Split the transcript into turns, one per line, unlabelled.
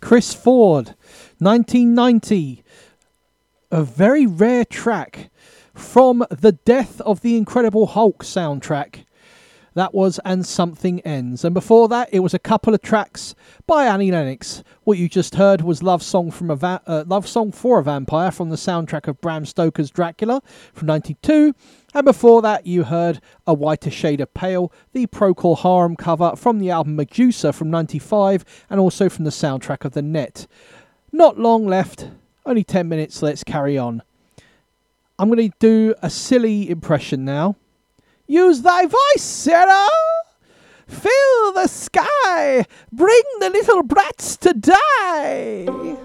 Chris Ford, 1990. A very rare track from the Death of the Incredible Hulk soundtrack. That was And Something Ends. And before that, it was a couple of tracks by Annie Lennox. What you just heard was Love Song for a Vampire from the soundtrack of Bram Stoker's Dracula from 92. And before that, you heard A Whiter Shade of Pale, the Procol Harum cover from the album Medusa from 95, and also from the soundtrack of The Net. Not long left, only 10 minutes, let's carry on. I'm going to do a silly impression now. Use thy voice, Sarah! Fill the sky! Bring the little brats to die!